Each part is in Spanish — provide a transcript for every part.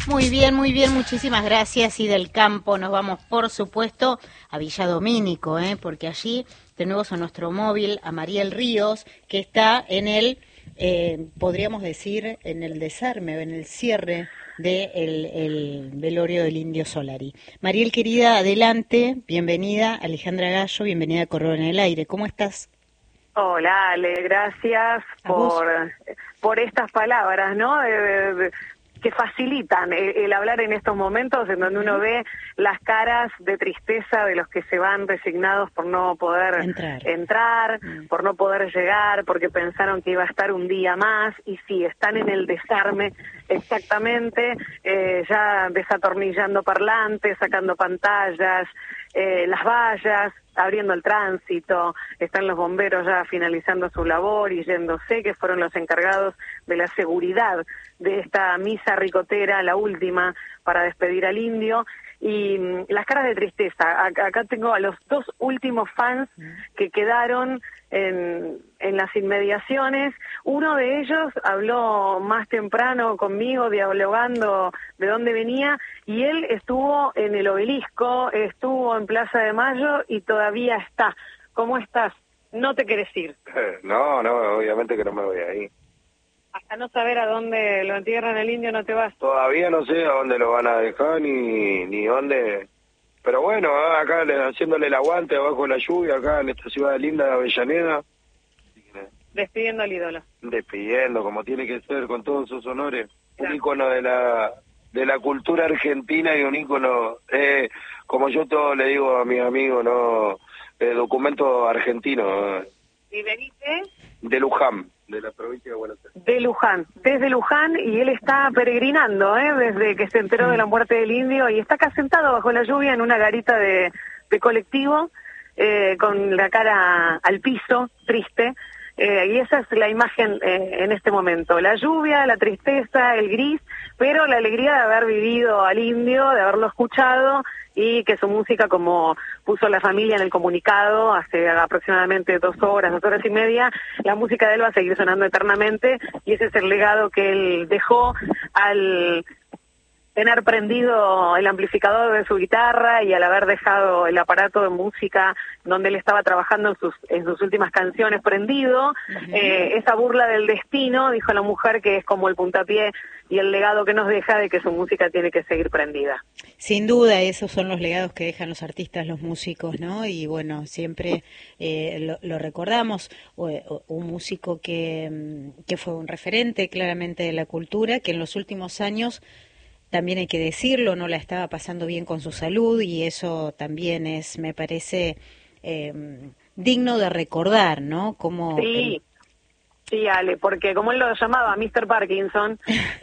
Muy bien, muchísimas gracias. Y del campo nos vamos, por supuesto, a Villa Domínico, porque allí tenemos a nuestro móvil, a Mariel Ríos, que está en el, podríamos decir, en el desarme, en el cierre del velorio del Indio Solari. Mariel, querida, adelante, bienvenida. Alejandra Gallo, bienvenida a Correo en el Aire. ¿Cómo estás? Hola, Ale, gracias por estas palabras, ¿no? Que facilitan el hablar en estos momentos en donde uno ve las caras de tristeza de los que se van resignados por no poder entrar, por no poder llegar, porque pensaron que iba a estar un día más, y sí, están en el desarme exactamente, ya desatornillando parlantes, sacando pantallas, las vallas, abriendo el tránsito, están los bomberos ya finalizando su labor y yéndose, que fueron los encargados de la seguridad de esta misa ricotera, la última, para despedir al indio. Y las caras de tristeza, acá tengo a los dos últimos fans que quedaron en las inmediaciones. Uno de ellos habló más temprano conmigo, dialogando de dónde venía, y él estuvo en el Obelisco, estuvo en Plaza de Mayo y todavía está. ¿Cómo estás? ¿No te querés ir? No, obviamente que no me voy a ir. Hasta no saber a dónde lo entierran el indio no te vas. Todavía no sé a dónde lo van a dejar ni dónde. Pero bueno, acá haciéndole el aguante abajo de la lluvia, acá en esta ciudad linda de Avellaneda. Despidiendo al ídolo. Despidiendo, como tiene que ser, con todos sus honores. Claro. Un ícono de la cultura argentina y un ícono, como yo todo le digo a mis amigos, ¿no? Documento argentino. ¿Y veniste? De Luján, de la provincia de Buenos Aires. De Luján, desde Luján, y él está peregrinando, desde que se enteró de la muerte del indio, y está acá sentado bajo la lluvia en una garita de colectivo, con la cara al piso, triste, y esa es la imagen en este momento, la lluvia, la tristeza, el gris, pero la alegría de haber vivido al indio, de haberlo escuchado, y que su música, como puso la familia en el comunicado hace aproximadamente 2 horas y media, la música de él va a seguir sonando eternamente, y ese es el legado que él dejó al tener prendido el amplificador de su guitarra y al haber dejado el aparato de música donde él estaba trabajando en sus últimas canciones prendido. Esa burla del destino, dijo la mujer, que es como el puntapié y el legado que nos deja de que su música tiene que seguir prendida. Sin duda, esos son los legados que dejan los artistas, los músicos, ¿no? Y bueno, siempre lo recordamos, un músico que fue un referente claramente de la cultura, que en los últimos años, también hay que decirlo, no la estaba pasando bien con su salud, y eso también es, me parece, digno de recordar, ¿no? Como Sí, Ale, porque como él lo llamaba, Mr. Parkinson,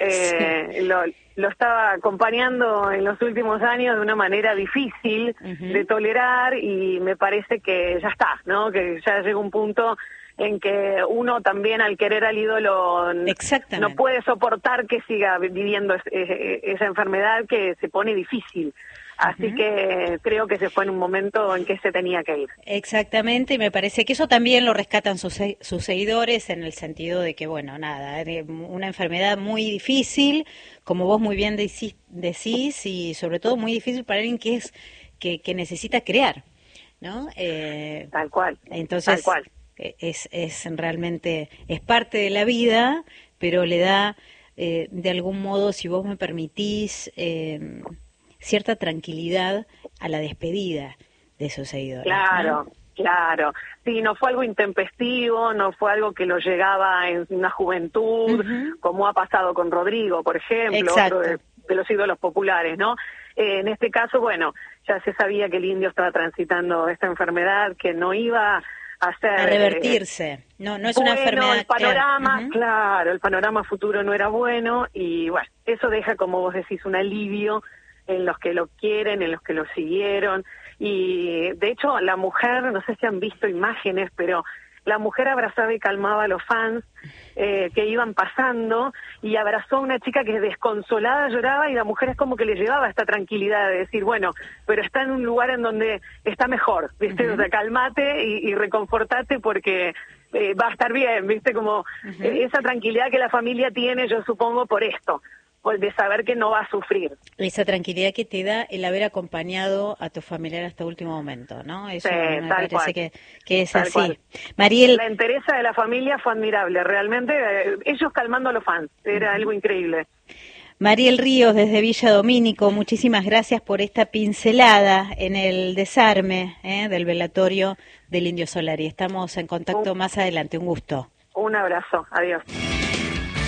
lo estaba acompañando en los últimos años de una manera difícil de tolerar, y me parece que ya está, ¿no? Que ya llega un punto en que uno también, al querer al ídolo, no puede soportar que siga viviendo esa enfermedad, que se pone difícil. Así que creo que se fue en un momento en que se tenía que ir. Exactamente, y me parece que eso también lo rescatan sus seguidores, en el sentido de que, bueno, nada, una enfermedad muy difícil, como vos muy bien decís, y sobre todo muy difícil para alguien que necesita crear, ¿no? Tal cual. Entonces, tal cual. Es realmente, es parte de la vida, pero le da, de algún modo, si vos me permitís, cierta tranquilidad a la despedida de esos seguidores. Claro, ¿no? Claro. Sí, no fue algo intempestivo, no fue algo que lo llegaba en una juventud, como ha pasado con Rodrigo, por ejemplo, otro de los ídolos populares, ¿no? En este caso, bueno, ya se sabía que el indio estaba transitando esta enfermedad, que no iba a revertirse, no es una enfermedad. El panorama, claro, el panorama futuro no era bueno, y bueno, eso deja, como vos decís, un alivio en los que lo quieren, en los que lo siguieron. Y de hecho, la mujer, no sé si han visto imágenes, pero la mujer abrazaba y calmaba a los fans que iban pasando, y abrazó a una chica que desconsolada lloraba, y la mujer es como que le llevaba esta tranquilidad de decir, bueno, pero está en un lugar en donde está mejor, ¿viste? O sea, calmate y reconfortate, porque va a estar bien, ¿viste? Como esa tranquilidad que la familia tiene, yo supongo, por esto, de saber que no va a sufrir. Esa tranquilidad que te da el haber acompañado a tu familiar hasta el último momento, ¿no? Eso Sí, me parece cual. que es Tal así. cual. Mariel, La entereza de la familia fue admirable, realmente, ellos calmando a los fans, era algo increíble. Mariel Ríos desde Villa Domínico, muchísimas gracias por esta pincelada en el desarme del velatorio del Indio Solari. Estamos en contacto más adelante, un gusto. Un abrazo, adiós.